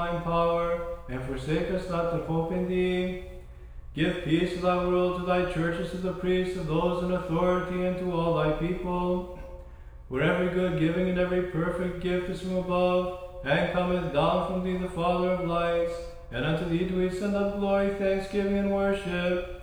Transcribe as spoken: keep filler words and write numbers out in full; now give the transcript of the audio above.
divine power, and forsake us not that hope in thee. Give peace to thy world, to thy churches, to the priests, to those in authority, and to all thy people. For every good giving and every perfect gift is from above, and cometh down from thee, the Father of lights, and unto thee do we send up glory, thanksgiving, and worship.